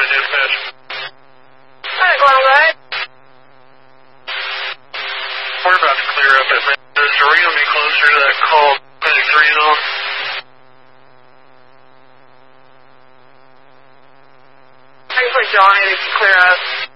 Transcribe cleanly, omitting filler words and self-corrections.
dispatch. Alright, going away. We're about to clear up at Memphis. Are we going to be closer to that call Medic 3 zone? Thanks for Johnny to clear up.